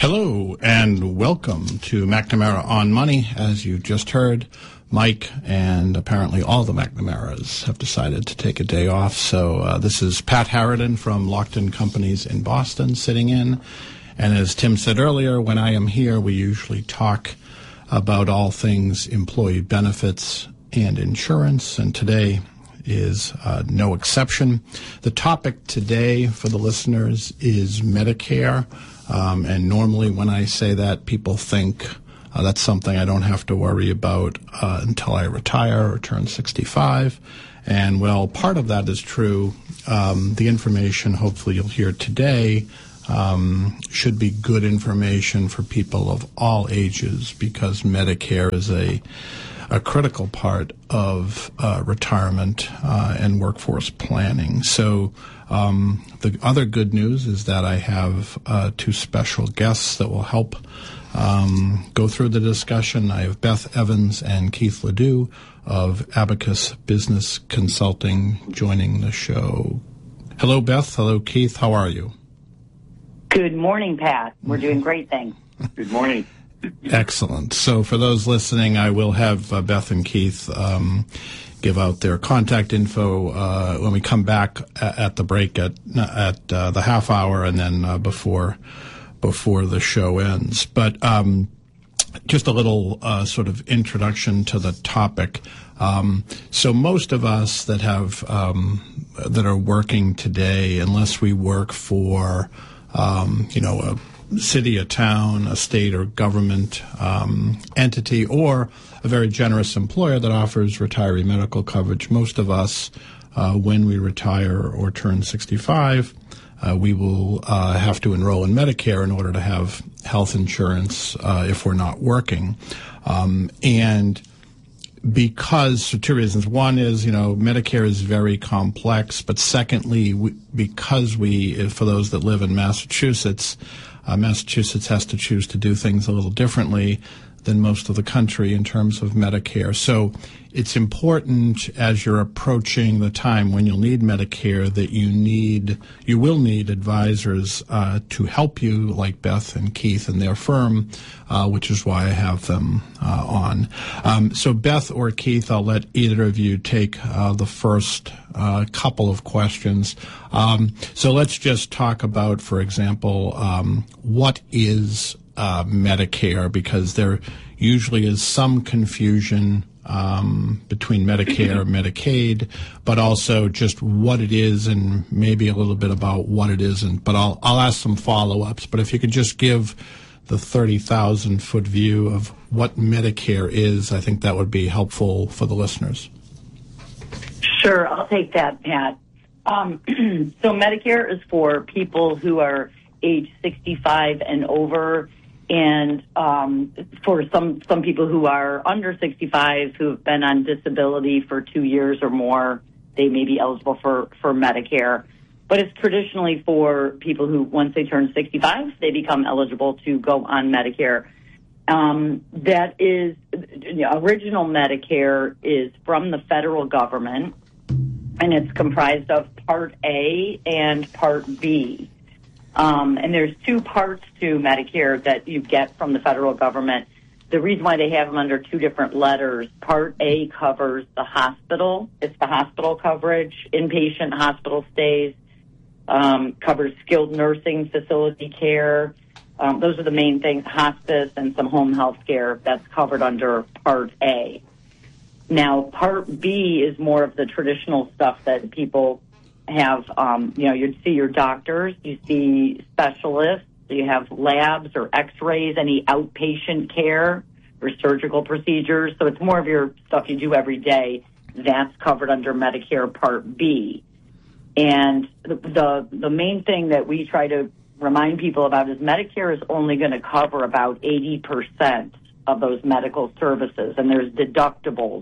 Hello and welcome to McNamara on Money. As you just heard, Mike and apparently all the McNamaras have decided to take a day off. So this is Pat Harridan from Lockton Companies in Boston sitting in. And as Tim said earlier, when I am here, we usually talk about all things employee benefits and insurance. And today is no exception. The topic today for the listeners is Medicare. And normally when I say that, people think that's something I don't have to worry about until I retire or turn 65. And, well, part of that is true. The information hopefully you'll hear today should be good information for people of all ages, because Medicare is a critical part of retirement and workforce planning. So the other good news is that I have two special guests that will help go through the discussion. I have Beth Evans and Keith Ledoux of Abacus Business Consulting joining the show. Hello, Beth. Hello, Keith. How are you? Good morning, Pat. We're doing great, thanks. Good morning. Excellent. So for those listening, I will have Beth and Keith give out their contact info when we come back at the break at the half hour and then before the show ends. But just a little sort of introduction to the topic. So most of us that have that are working today, unless we work for a city, a town, a state or government entity, or a very generous employer that offers retiree medical coverage, most of us, when we retire or turn 65, we will have to enroll in Medicare in order to have health insurance if we're not working. And because, for two reasons. One is, Medicare is very complex, but secondly, because for those that live in Massachusetts, Massachusetts has to choose to do things a little differently than most of the country in terms of Medicare. So it's important as you're approaching the time when you'll need Medicare that you will need advisors to help you, like Beth and Keith and their firm, which is why I have them on. So Beth or Keith, I'll let either of you take the first couple of questions. So let's just talk about, for example, what is Medicare, because there usually is some confusion between Medicare and Medicaid, but also just what it is and maybe a little bit about what it isn't. But I'll ask some follow-ups. But if you could just give the 30,000-foot view of what Medicare is, I think that would be helpful for the listeners. Sure, I'll take that, Pat. So Medicare is for people who are age 65 and over, and for some people who are under 65 who have been on disability for 2 years or more, they may be eligible for Medicare. But it's traditionally for people who, once they turn 65, they become eligible to go on Medicare. That is, original Medicare is from the federal government, and it's comprised of Part A and Part B. And there's two parts to Medicare that you get from the federal government. The reason why they have them under two different letters, Part A covers the hospital. It's the hospital coverage, inpatient hospital stays, covers skilled nursing facility care. Those are the main things, hospice and some home health care. That's covered under Part A. Now, Part B is more of the traditional stuff that people have, you'd see your doctors, you see specialists, you have labs or x-rays, any outpatient care or surgical procedures. So it's more of your stuff you do every day. That's covered under Medicare Part B. And the main thing that we try to remind people about is Medicare is only going to cover about 80% of those medical services, and there's deductibles.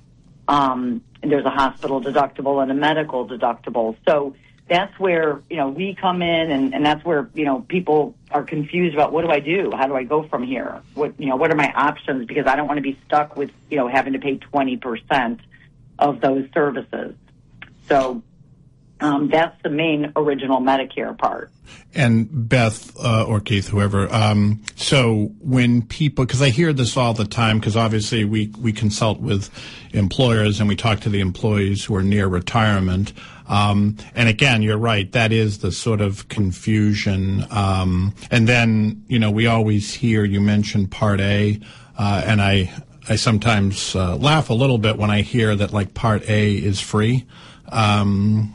There's a hospital deductible and a medical deductible. So that's where, we come in, and that's where, people are confused about what do I do? How do I go from here? What are my options? Because I don't want to be stuck with, having to pay 20% of those services. So That's the main original Medicare part. And Beth or Keith, whoever, so when people, because I hear this all the time, because obviously we consult with employers and we talk to the employees who are near retirement. And again, you're right, that is the sort of confusion. And then, we always hear, you mentioned Part A, and I sometimes laugh a little bit when I hear that, like, Part A is free. And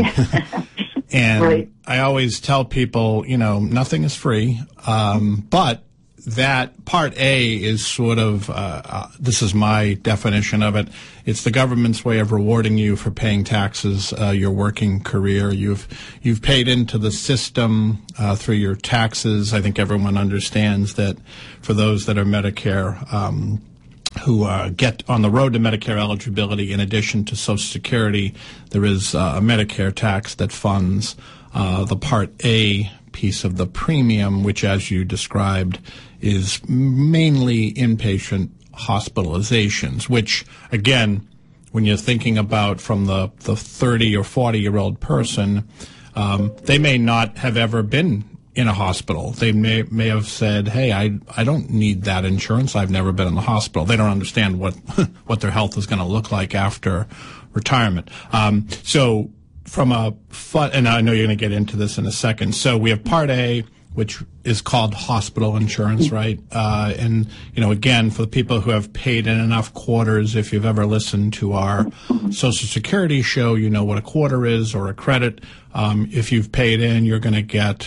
Right. I always tell people, nothing is free. But that Part A is sort of, this is my definition of it. It's the government's way of rewarding you for paying taxes, your working career. You've paid into the system, through your taxes. I think everyone understands that for those that are Medicare, who get on the road to Medicare eligibility, in addition to Social Security, there is a Medicare tax that funds the Part A piece of the premium, which, as you described, is mainly inpatient hospitalizations, which, again, when you're thinking about from the 30 or 40-year-old person, they may not have ever been in a hospital. They may have said, hey, I don't need that insurance. I've never been in the hospital. They don't understand what their health is going to look like after retirement. So from and I know you're going to get into this in a second. So we have Part A, which is called hospital insurance, right? And, again, for the people who have paid in enough quarters, if you've ever listened to our Social Security show, you know what a quarter is, or a credit. If you've paid in, you're going to get,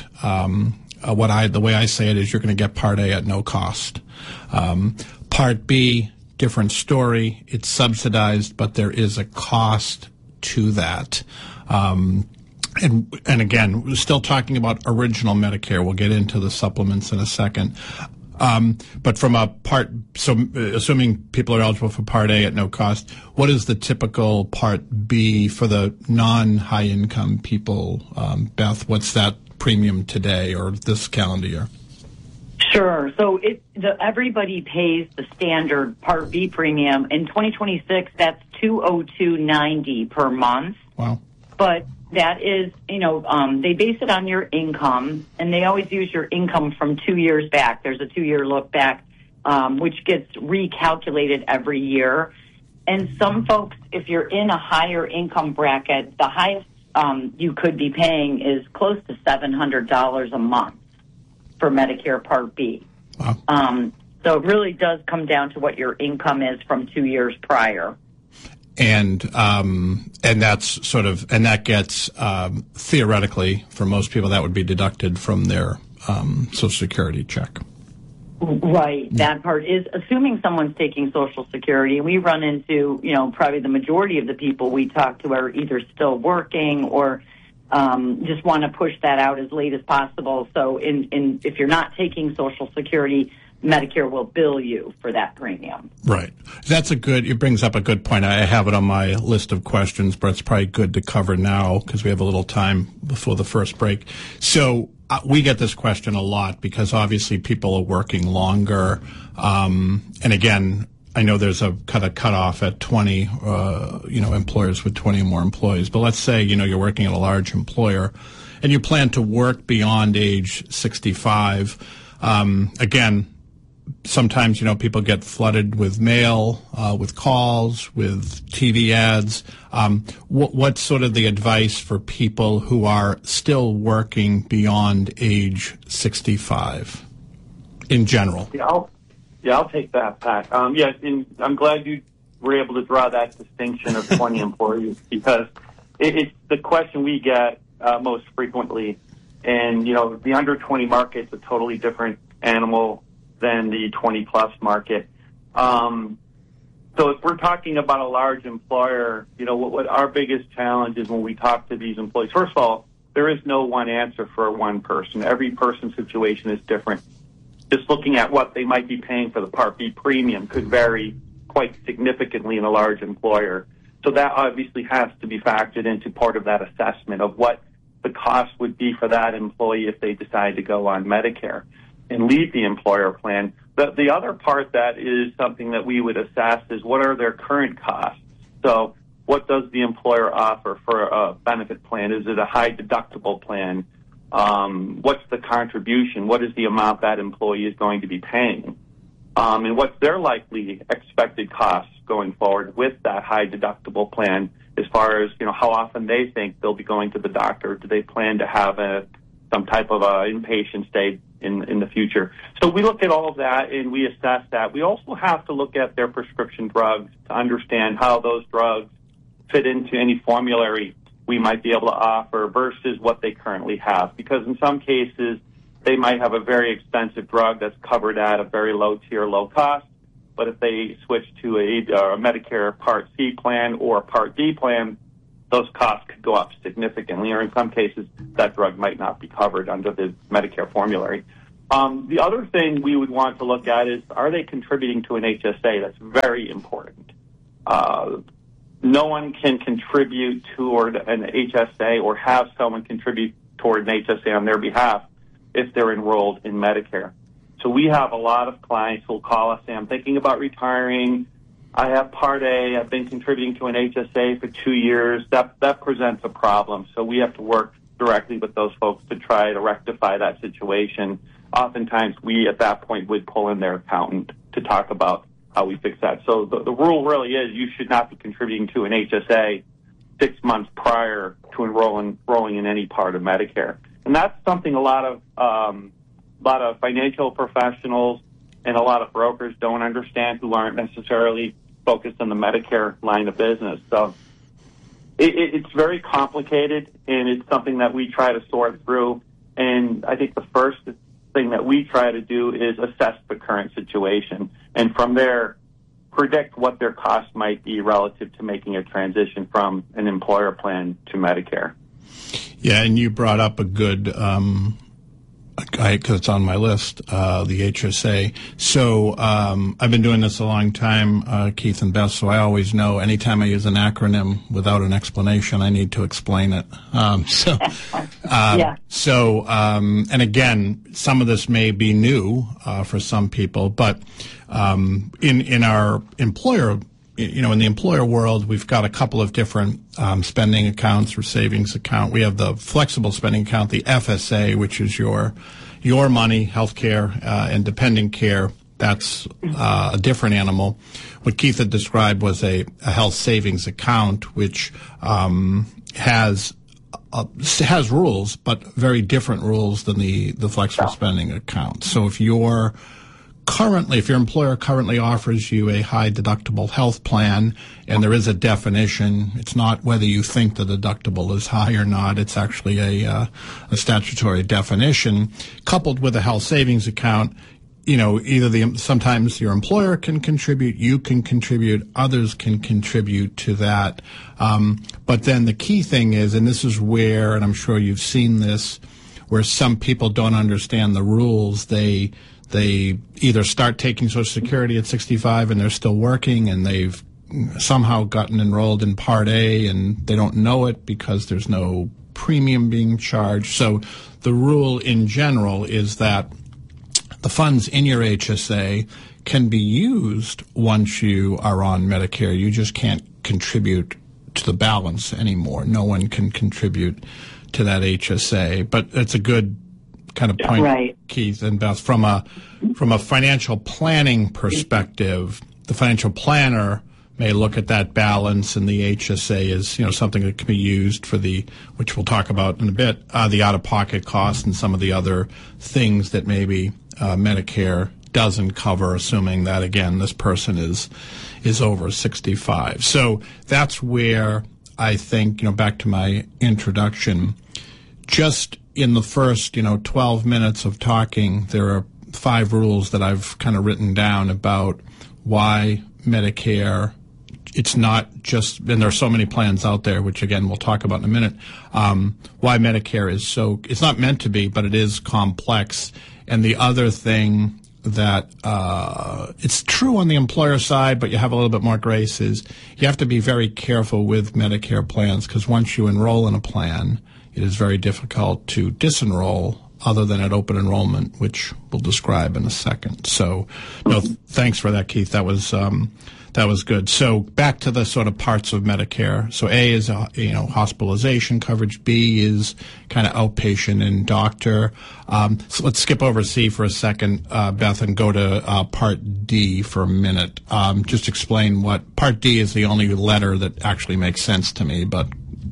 the way I say it is, you're going to get Part A at no cost. Part B, different story. It's subsidized, but there is a cost to that. And again, we're still talking about original Medicare. We'll get into the supplements in a second. But from assuming people are eligible for Part A at no cost, what is the typical Part B for the non-high income people? Beth, what's that premium today or this calendar year? Sure. So everybody pays the standard Part B premium. In 2026, that's $202.90 per month. Wow. But that is, they base it on your income, and they always use your income from 2 years back. There's a 2-year look back, which gets recalculated every year. And some folks, if you're in a higher income bracket, the highest you could be paying is close to $700 a month for Medicare Part B. Wow. So it really does come down to what your income is from 2 years prior. And that's that gets theoretically, for most people, that would be deducted from their Social Security check. Right. That part is assuming someone's taking Social Security. We run into, probably the majority of the people we talk to are either still working or just want to push that out as late as possible. So if you're not taking Social Security, Medicare will bill you for that premium. Right. It brings up a good point. I have it on my list of questions, but it's probably good to cover now because we have a little time before the first break. So we get this question a lot because obviously people are working longer. And again, I know there's a kind of cutoff at 20, employers with 20 or more employees. But let's say, you're working at a large employer and you plan to work beyond age 65. Again, sometimes, people get flooded with mail, with calls, with TV ads. What's sort of the advice for people who are still working beyond age 65 in general? I'll take that, Pat. And I'm glad you were able to draw that distinction of 20 employees because it's the question we get most frequently. And, the under 20 market's a totally different animal than the 20-plus market. So if we're talking about a large employer, what our biggest challenge is when we talk to these employees. First of all, there is no one answer for one person. Every person's situation is different. Just looking at what they might be paying for the Part B premium could vary quite significantly in a large employer. So that obviously has to be factored into part of that assessment of what the cost would be for that employee if they decide to go on Medicare and leave the employer plan. But the other part that is something that we would assess is what are their current costs. So what does the employer offer for a benefit plan? Is it a high deductible plan? What's the contribution? What is the amount that employee is going to be paying? And what's their likely expected costs going forward with that high deductible plan, as far as, how often they think they'll be going to the doctor? Do they plan to have some type of inpatient stay in the future? So we look at all of that and we assess that. We also have to look at their prescription drugs to understand how those drugs fit into any formulary we might be able to offer versus what they currently have. Because in some cases, they might have a very expensive drug that's covered at a very low tier, low cost. But if they switch to a Medicare Part C plan or a Part D plan, those costs could go up significantly, or in some cases, that drug might not be covered under the Medicare formulary. The other thing we would want to look at is, are they contributing to an HSA? That's very important. No one can contribute toward an HSA or have someone contribute toward an HSA on their behalf if they're enrolled in Medicare. So we have a lot of clients who will call us, say, I'm thinking about retiring. I have Part A. I've been contributing to an HSA for 2 years. That presents a problem. So we have to work directly with those folks to try to rectify that situation. Oftentimes, we at that point would pull in their accountant to talk about how we fix that. So the rule really is you should not be contributing to an HSA 6 months prior to enrolling in any part of Medicare. And that's something a lot of financial professionals and a lot of brokers don't understand, who aren't necessarily focused on the Medicare line of business. So it's very complicated, and it's something that we try to sort through. And I think the first thing that we try to do is assess the current situation, and from there, predict what their costs might be relative to making a transition from an employer plan to Medicare. Yeah, and you brought up a good, because it's on my list, the HSA. So I've been doing this a long time, Keith and Beth, so I always know anytime I use an acronym without an explanation, I need to explain it. And again, some of this may be new for some people, but in our employer, in the employer world, we've got a couple of different spending accounts or savings account. We have the flexible spending account, the FSA, which is your money, health care, and dependent care. That's a different animal. What Keith had described was a health savings account, which has rules, but very different rules than the flexible spending account. So if your employer currently offers you a high deductible health plan, and there is a definition, it's not whether you think the deductible is high or not, it's actually a statutory definition, coupled with a health savings account, sometimes your employer can contribute, you can contribute, others can contribute to that. But then the key thing is, and this is where, and I'm sure you've seen this, where some people don't understand the rules, they either start taking Social Security at 65 and they're still working, and they've somehow gotten enrolled in Part A and they don't know it because there's no premium being charged. So the rule in general is that the funds in your HSA can be used once you are on Medicare. You just can't contribute to the balance anymore. No one can contribute to that HSA. But it's a good kind of point, right, Keith and Beth, from a financial planning perspective. The financial planner may look at that balance, and the HSA is something that can be used for which we'll talk about in a bit, the out-of-pocket costs and some of the other things that maybe Medicare doesn't cover, assuming that, again, this person is over 65. So that's where I think, back to my introduction, just in the first, 12 minutes of talking, there are 5 rules that I've kind of written down about why Medicare, it's not just, and there are so many plans out there, which again we'll talk about in a minute, why Medicare is it's not meant to be, but it is complex. And the other thing that it's true on the employer side, but you have a little bit more grace, is you have to be very careful with Medicare plans, because once you enroll in a plan, it is very difficult to disenroll other than at open enrollment, which we'll describe in a second. So, thanks for that, Keith. That was That was good. So back to the sort of parts of Medicare. So A is, hospitalization coverage. B is kind of outpatient and doctor. So let's skip over C for a second, Beth, and go to Part D for a minute. Just explain what Part D is. The only letter that actually makes sense to me, but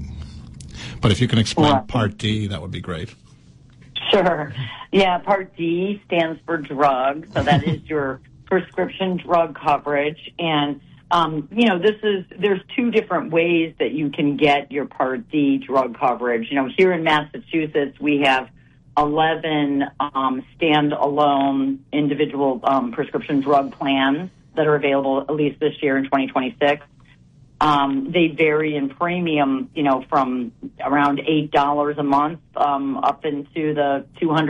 if you can explain Part D, that would be great. Sure. Yeah, Part D stands for drugs, so that is your prescription drug coverage. And, there's two different ways that you can get your Part D drug coverage. Here in Massachusetts, we have 11 standalone individual prescription drug plans that are available at least this year in 2026. They vary in premium, from around $8 a month up into the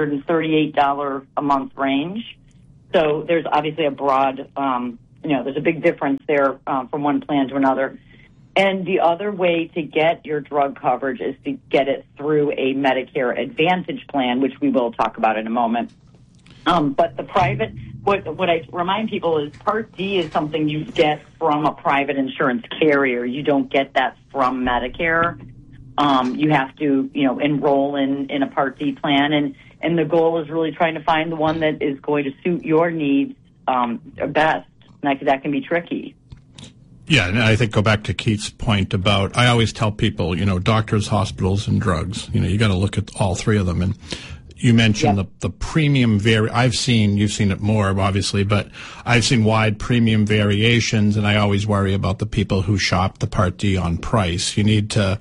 $238 a month range. So there's obviously a broad, there's a big difference there from one plan to another. And the other way to get your drug coverage is to get it through a Medicare Advantage plan, which we will talk about in a moment. But the private, what I remind people is Part D is something you get from a private insurance carrier. You don't get that from Medicare. You have to, enroll in a Part D plan, and the goal is really trying to find the one that is going to suit your needs best. And that can be tricky. Yeah, and I think go back to Keith's point about, I always tell people, doctors, hospitals, and drugs. You got to look at all three of them. And you mentioned the premium you've seen it more, obviously, but I've seen wide premium variations, and I always worry about the people who shop the Part D on price. You need to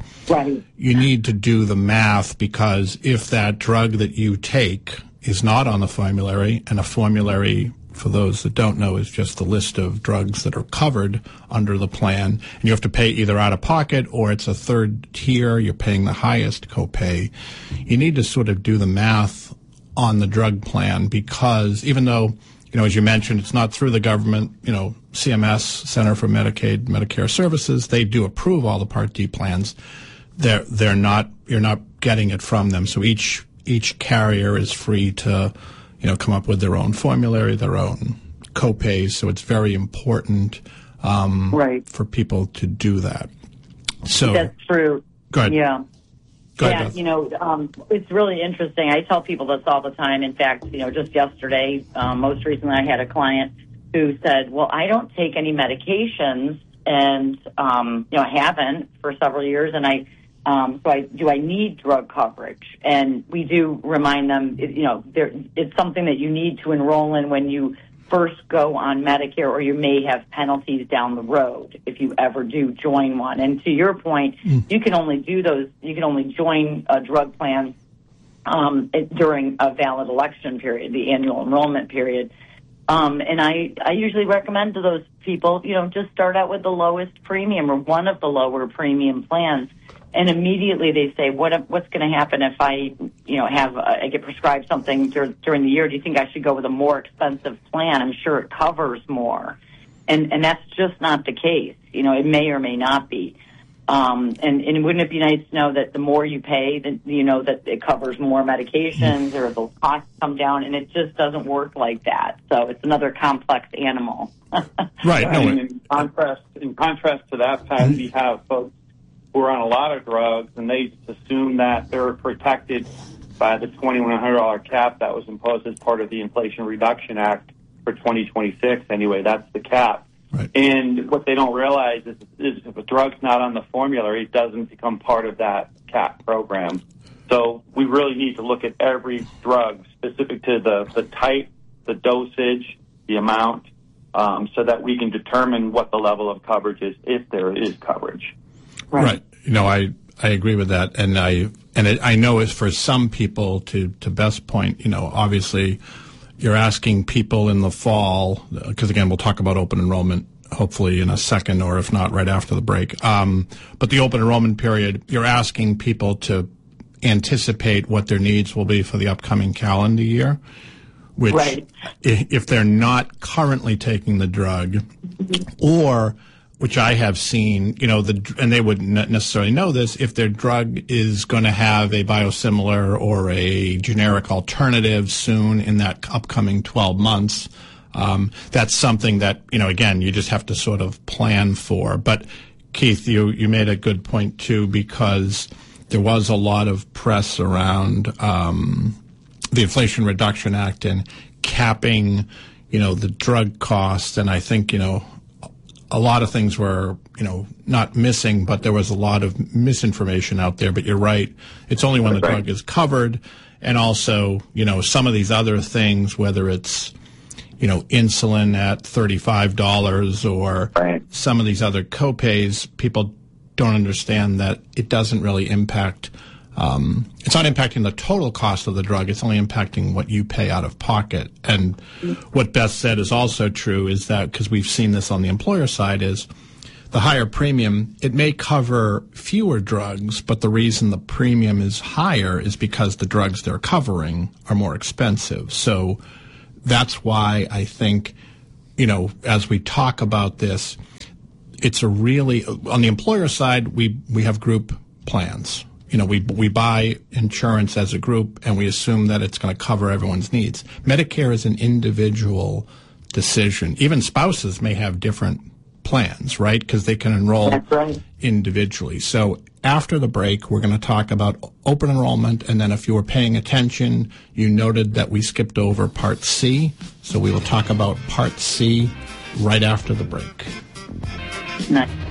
do the math, because if that drug that you take is not on the formulary, and a formulary, for those that don't know, is just the list of drugs that are covered under the plan, and you have to pay either out of pocket or it's a third tier, you're paying the highest copay. You need to sort of do the math on the drug plan, because even though, as you mentioned, it's not through the government, CMS, Center for Medicare Services, they do approve all the Part D plans. You're not getting it from them. So each carrier is free to come up with their own formulary, their own copays. So it's very important for people to do that. So that's true. Go ahead. Yeah. Go ahead, Beth. It's really interesting. I tell people this all the time. In fact, just yesterday, most recently, I had a client who said, well, I don't take any medications, and, I haven't for several years, and do I need drug coverage? And we do remind them, it's something that you need to enroll in when you first go on Medicare, or you may have penalties down the road if you ever do join one. And to your point, you can only join a drug plan during a valid election period, the annual enrollment period. And I usually recommend to those people, just start out with the lowest premium or one of the lower premium plans. And immediately they say, what's going to happen if I, I get prescribed something during the year? Do you think I should go with a more expensive plan? I'm sure it covers more. And that's just not the case. It may or may not be. And wouldn't it be nice to know that the more you pay, that that it covers more medications, or the costs come down, and it just doesn't work like that. So it's another complex animal. Right. No, in contrast to that, Pat, we have folks who are on a lot of drugs, and they assume that they're protected by the $2,100 cap that was imposed as part of the Inflation Reduction Act for 2026. Anyway, that's the cap. Right. And what they don't realize is if a drug's not on the formulary, it doesn't become part of that cap program. So we really need to look at every drug specific to the type, the dosage, the amount, so that we can determine what the level of coverage is, if there is coverage. Right. I agree with that, and I know it's for some people, to Beth's point, obviously you're asking people in the fall, because again, we'll talk about open enrollment hopefully in a second, or if not, right after the break. But the open enrollment period, you're asking people to anticipate what their needs will be for the upcoming calendar year, which if they're not currently taking the drug, or which I have seen, and they wouldn't necessarily know this, if their drug is going to have a biosimilar or a generic alternative soon in that upcoming 12 months, that's something that, again, you just have to sort of plan for. But Keith, you made a good point too, because there was a lot of press around the Inflation Reduction Act and capping, the drug cost. And I think, a lot of things were, not missing, but there was a lot of misinformation out there. But you're right. It's only when the drug is covered. And also, some of these other things, whether it's, insulin at $35 or some of these other copays, people don't understand that it doesn't really impact. It's not impacting the total cost of the drug. It's only impacting what you pay out of pocket. And what Beth said is also true, is that, because we've seen this on the employer side, is the higher premium, it may cover fewer drugs, but the reason the premium is higher is because the drugs they're covering are more expensive. So that's why I think, as we talk about this, it's a really, on the employer side, we have group plans. We buy insurance as a group, and we assume that it's going to cover everyone's needs. Medicare is an individual decision. Even spouses may have different plans, right? Because they can enroll individually. So after the break, we're going to talk about open enrollment, and then if you were paying attention, you noted that we skipped over Part C. So we will talk about Part C right after the break. Nice.